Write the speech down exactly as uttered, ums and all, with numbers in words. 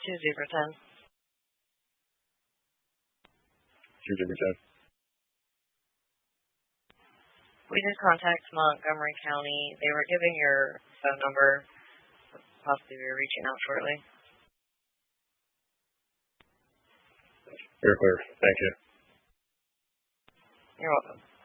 two zero ten. two zero ten. We did contact Montgomery County. They were giving your phone number. Possibly we were reaching out shortly. Very clear. Thank you. You're welcome.